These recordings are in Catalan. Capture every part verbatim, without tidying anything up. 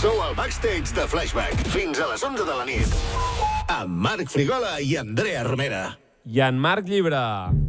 Sou al backstage de Flashback. Fins a les onze de la nit. Amb Marc Frigola i Andrea Romera. I en Marc Llibre.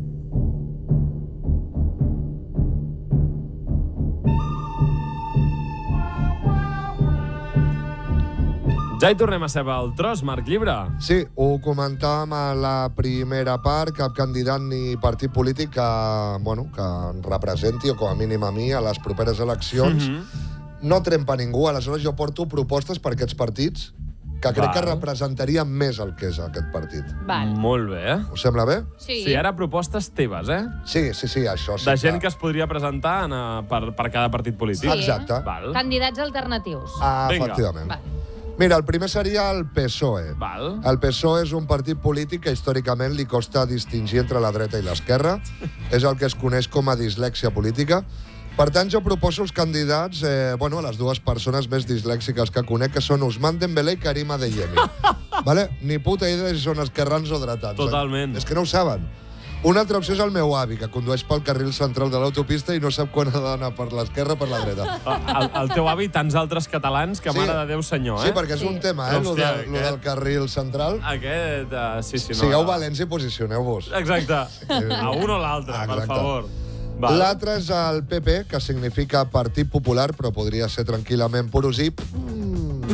Ja hi tornem a ser al tros, Marc Llibre. Sí, ho comentàvem a la primera part, cap candidat ni partit polític que, bueno, que en representi, o com a mínim a mi, a les properes eleccions. Mm-hmm. No trempa ningú, aleshores jo porto propostes per aquests partits que crec Val. que representarien més el que és aquest partit. Val. Molt bé. Us sembla bé? Sí. Sí, ara propostes teves, eh? Sí, sí, sí, això sí. De gent que... que es podria presentar en, uh, per, per cada partit polític. Sí. Exacte. Val. Candidats alternatius. Ah, Vinga. efectivament. Val. Mira, el primer seria el P S O E. Val. El P S O E és un partit polític que històricament li costa distingir entre la dreta i l'esquerra. És el que es coneix com a dislèxia política. Per tant, jo proposo els candidats, eh, bueno, les dues persones més dislèxiques que conec, que són Ousmane Dembélé i Karim Adeyemi. Vale? Ni puta idea si són esquerrans o dretans. Totalment. És que no ho saben. Una altra opció és el meu avi, que condueix pel carril central de l'autopista i no sap quan ha d'anar per l'esquerra o per la dreta. El, el teu avi i tants altres catalans que, Sí. mare de Déu senyor, eh? Sí, perquè és un tema, eh, lo, Hòstia, de, lo aquest- del carril central. Aquest, uh, sí, sí, no. Sigueu no. valents i posicioneu-vos. Exacte. A un o l'altre, per Exacte. favor. Val. L'altre és el P P, que significa Partit Popular, però podria ser tranquil·lament Porosip. Mm.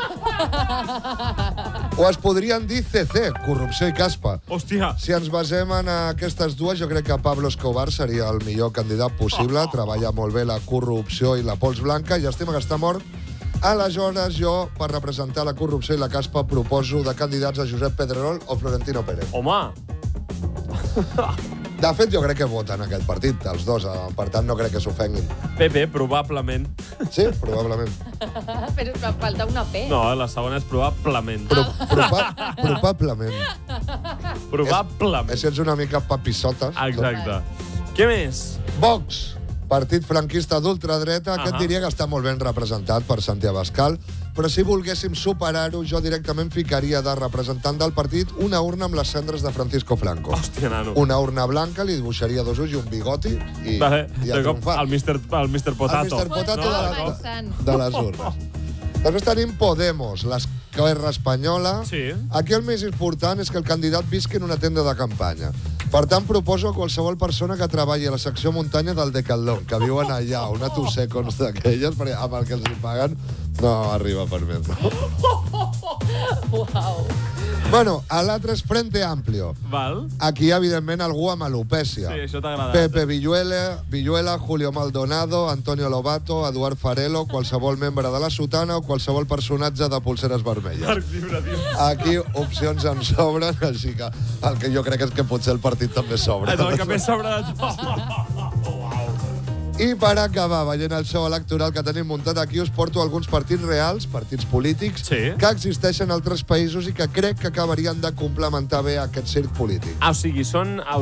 O es podrien dir C C, corrupció i caspa. Hòstia. Si ens basem en aquestes dues, jo crec que Pablo Escobar seria el millor candidat possible. Oh. Treballa molt bé la corrupció i la pols blanca, i estima que està mort. Aleshores, jo, per representar la corrupció i la caspa, proposo de candidats a Josep Pedrerol o Florentino Pérez. Home, De fet, jo crec que voten aquest partit, els dos, eh, per tant, no crec que s'ofenguin. P P, probablement. Sí, probablement. Però fa- falta una P. No, la segona és probablement. Pro, proba, probablement. Probablement. Si ets una mica papissotes. Exacte. Què més? Vox, partit franquista d'ultradreta, aquest Ahà. diria que està molt ben representat per Santiago Abascal, però si volguéssim superar-ho, jo directament ficaria de representant del partit una urna amb les cendres de Francisco Franco. Hòstia, nano. Una urna blanca, li dibuixaria dos ulls i un bigoti i, Vale, i a de cop, triomfar. el mister, el mister Potato. El mister Potato No, de, de la, cop. de, de les urnes. Després tenim Podemos, l'esquerra espanyola. Sí. Aquí el més important és que el candidat visqui en una tenda de campanya. Per tant, proposo a qualsevol persona que treballi a la secció muntanya del Decathlon, que viuen allà, una two seconds d'aquelles, perquè amb el que els hi paguen no arriba per més. Uau. Bueno, a l'altre és Frente Amplio. Val? Aquí, evidentment, algú amb alopècia. Sí, això t'agrada. Pepe Villuela, Villuela, Julio Maldonado, Antonio Lobato, Eduard Farelo, qualsevol membre de la Sotana o qualsevol personatge de Polseres vermelles. Marc Llibre, tio. Aquí opcions en sobren, així que el que jo crec és que potser el partit també sobra. És el que més sobre de tot. I per acabar, veient el show electoral que tenim muntat aquí, us porto alguns partits reals, partits polítics, Sí. que existeixen en altres països i que crec que acabarien de complementar bé aquest circ polític. Ah, o sigui, són